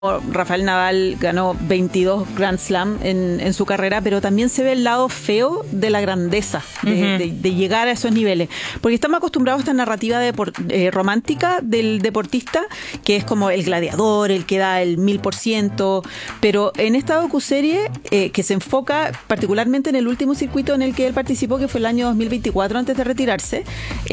Rafael Nadal ganó 22 Grand Slam en su carrera, pero también se ve el lado feo de la grandeza, de llegar a esos niveles. Porque estamos acostumbrados a esta narrativa romántica del deportista, que es como el gladiador, el que da el 1000%, pero en esta docuserie que se enfoca particularmente en el último circuito en el que él participó, que fue el año 2024, antes de retirarse,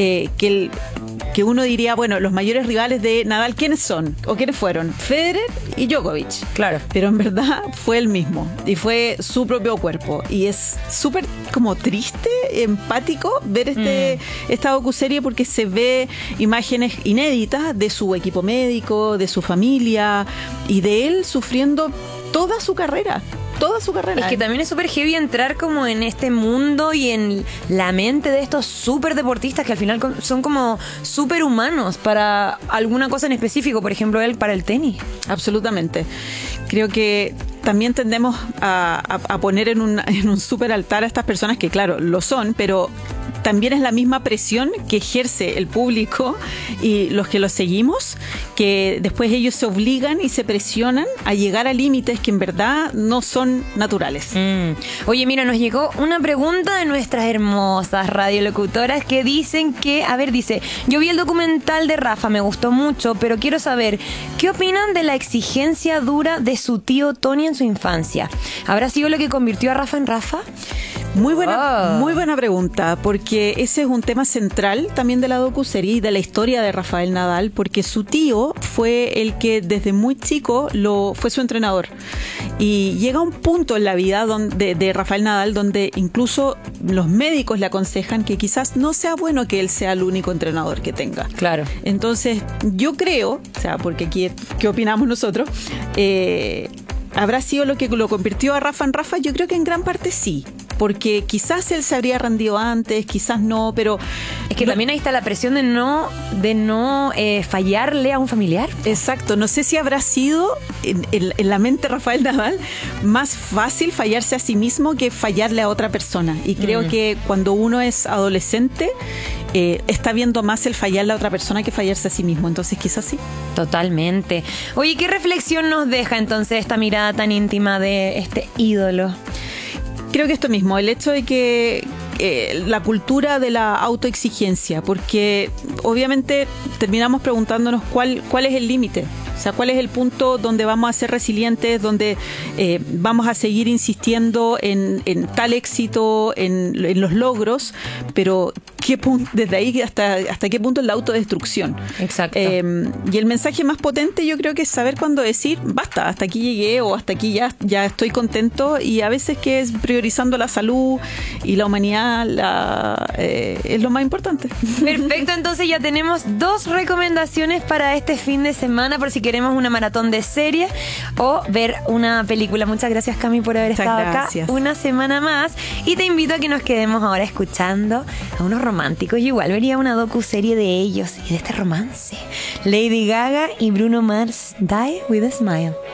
que uno diría, bueno, los mayores rivales de Nadal, ¿quiénes son? ¿O quiénes fueron? Federer y Djokovic. Claro. Pero en verdad fue el mismo y fue su propio cuerpo. Y es súper como triste, empático ver esta docuserie, porque se ve imágenes inéditas de su equipo médico, de su familia y de él sufriendo toda su carrera. Es que también es súper heavy entrar como en este mundo y en la mente de estos súper deportistas que al final son como súper humanos para alguna cosa en específico, por ejemplo, él para el tenis. Absolutamente. Creo que también tendemos a poner en un súper altar a estas personas que, claro, lo son, pero también es la misma presión que ejerce el público y los que los seguimos, que después ellos se obligan y se presionan a llegar a límites que en verdad no son naturales. Oye, mira, nos llegó una pregunta de nuestras hermosas radiolocutoras que dicen que, dice, yo vi el documental de Rafa, me gustó mucho, pero quiero saber, ¿qué opinan de la exigencia dura de su tío Tony en su infancia? ¿Habrá sido lo que convirtió a Rafa en Rafa? Muy buena pregunta, porque ese es un tema central también de la docuserie y de la historia de Rafael Nadal, porque su tío fue el que desde muy chico fue su entrenador. Y llega un punto en la vida de Rafael Nadal donde incluso los médicos le aconsejan que quizás no sea bueno que él sea el único entrenador que tenga. Claro. Entonces, yo creo, porque aquí, ¿qué opinamos nosotros? ¿Habrá sido lo que lo convirtió a Rafa en Rafa? Yo creo que en gran parte sí. Porque quizás él se habría rendido antes, quizás no, pero... Es que también ahí está la presión de no fallarle a un familiar. Exacto, no sé si habrá sido en la mente de Rafael Nadal más fácil fallarse a sí mismo que fallarle a otra persona. Y creo que cuando uno es adolescente, está viendo más el fallarle a otra persona que fallarse a sí mismo. Entonces quizás sí. Totalmente. Oye, ¿qué reflexión nos deja entonces esta mirada tan íntima de este ídolo? Creo que esto mismo, el hecho de que la cultura de la autoexigencia, porque obviamente terminamos preguntándonos cuál es el límite, o sea, cuál es el punto donde vamos a ser resilientes, donde vamos a seguir insistiendo en tal éxito, en los logros, pero desde ahí hasta qué punto es la autodestrucción. Exacto. Y el mensaje más potente yo creo que es saber cuándo decir basta, hasta aquí llegué o hasta aquí ya estoy contento, y a veces que es priorizando la salud y la humanidad es lo más importante. Perfecto, entonces ya tenemos 2 recomendaciones para este fin de semana por si queremos una maratón de serie o ver una película. Muchas gracias, Cami, por haber estado acá una semana más, y te invito a que nos quedemos ahora escuchando a unos románticos. Yo igual vería una docuserie de ellos y de este romance. Lady Gaga y Bruno Mars, Die With a Smile.